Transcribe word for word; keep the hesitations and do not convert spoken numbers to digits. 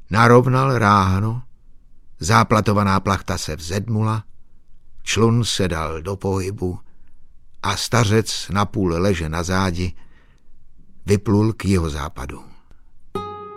Narovnal ráhno, záplatovaná plachta se vzedmula, člun se dal do pohybu a stařec napůl leže na zádi vyplul k jihozápadu.